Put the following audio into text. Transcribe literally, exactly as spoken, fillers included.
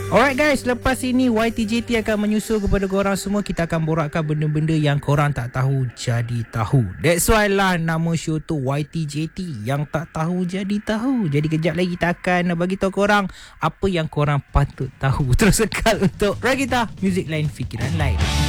Alright guys, lepas ini Y T J T akan menyusul kepada korang semua. Kita akan borakkan benda-benda yang korang tak tahu jadi tahu. That's why lah nama show tu Y T J T, yang tak tahu jadi tahu. Jadi kejap lagi kita akan bagi tahu korang apa yang korang patut tahu. Terus kekal untuk Rakita Music Lain Fikiran Lain.